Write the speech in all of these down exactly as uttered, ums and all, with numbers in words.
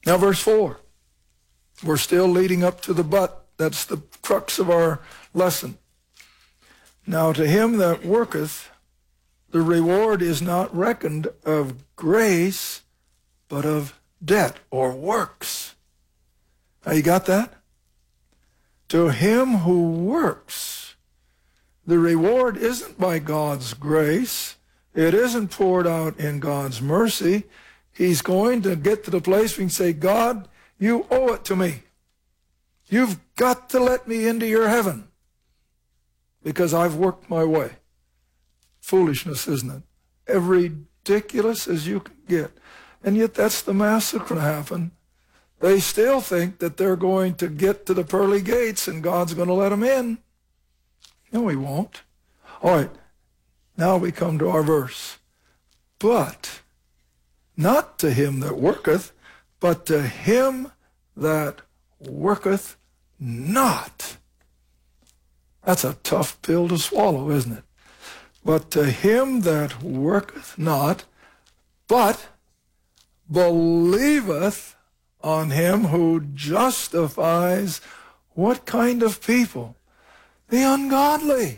Now verse four. We're still leading up to the but. That's the crux of our lesson. Now to him that worketh, the reward is not reckoned of grace, but of debt or works. Now you got that? To him who works, the reward isn't by God's grace. It isn't poured out in God's mercy. He's going to get to the place where he can say, God, you owe it to me. You've got to let me into your heaven because I've worked my way. Foolishness, isn't it? As ridiculous as you can get. And yet that's the massacre that happened. They still think that they're going to get to the pearly gates and God's going to let them in. No, he won't. All right, now we come to our verse. But not to him that worketh, but to him that worketh not. That's a tough pill to swallow, isn't it? But to him that worketh not, but believeth on him who justifies what kind of people? The ungodly.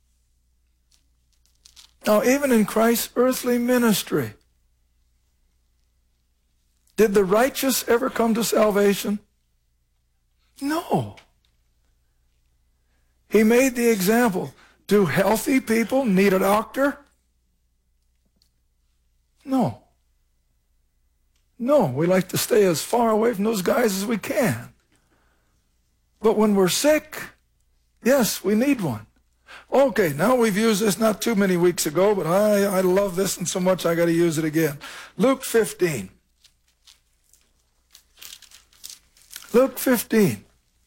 Now, even in Christ's earthly ministry, did the righteous ever come to salvation? No. He made the example. Do healthy people need a doctor? No. No, we like to stay as far away from those guys as we can. But when we're sick, yes, we need one. Okay, now we've used this not too many weeks ago, but I, I love this and so much I got to use it again. Luke fifteen. Luke fifteen.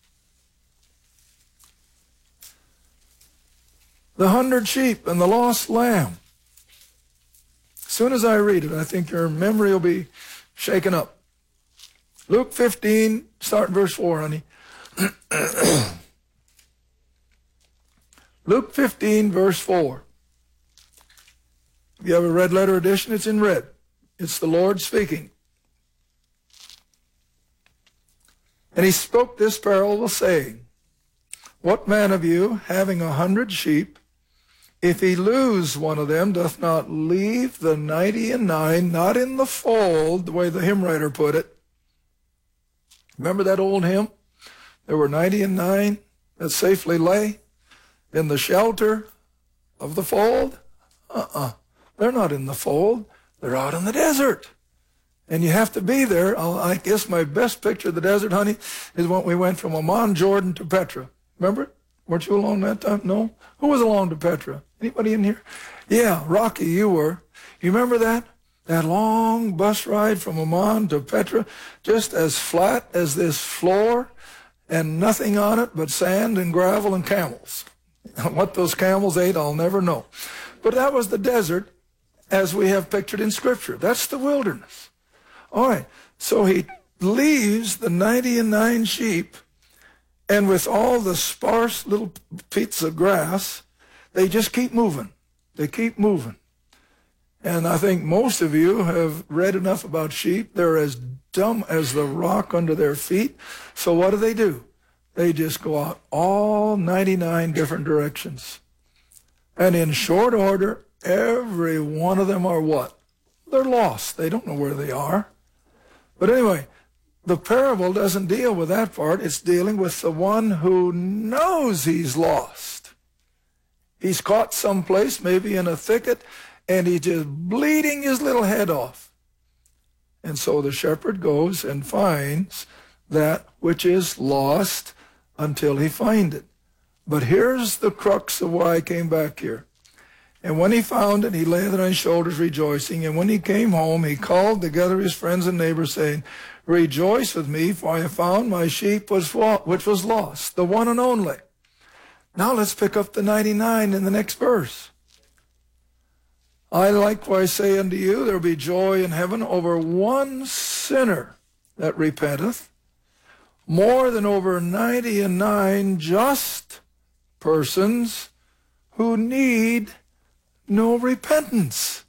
The hundred sheep and the lost lamb. As soon as I read it, I think your memory will be shaken up. Luke fifteen, start in verse four, honey. Luke fifteen, verse four. If you have a red letter edition, it's in red. It's the Lord speaking. And he spoke this parable, saying, What man of you, having a hundred sheep, if he lose one of them, doth not leave the ninety and nine, not in the fold, the way the hymn writer put it? Remember that old hymn? There were ninety and nine that safely lay in the shelter of the fold. Uh-uh. They're not in the fold. They're out in the desert. And you have to be there. I'll, I guess my best picture of the desert, honey, is when we went from Amman, Jordan to Petra. Remember? Weren't you along that time? No? Who was along to Petra? Anybody in here? Yeah, Rocky, you were. You remember that? That long bus ride from Amman to Petra, just as flat as this floor and nothing on it but sand and gravel and camels. What those camels ate, I'll never know. But that was the desert as we have pictured in Scripture. That's the wilderness. All right, so he leaves the ninety and nine sheep, and with all the sparse little bits of grass, they just keep moving. They keep moving. And I think most of you have read enough about sheep. They're as dumb as the rock under their feet. So what do they do? They just go out all ninety-nine different directions. And in short order, every one of them are what? They're lost. They don't know where they are. But anyway, the parable doesn't deal with that part. It's dealing with the one who knows he's lost. He's caught someplace, maybe in a thicket, and he's just bleeding his little head off. And so the shepherd goes and finds that which is lost until he find it. But here's the crux of why I came back here. And when he found it, he laid it on his shoulders rejoicing. And when he came home, he called together his friends and neighbors, saying, Rejoice with me, for I have found my sheep was which was lost, the one and only. Now let's pick up the ninety-nine in the next verse. I likewise say unto you, there will be joy in heaven over one sinner that repenteth, more than over ninety and nine just persons who need no repentance.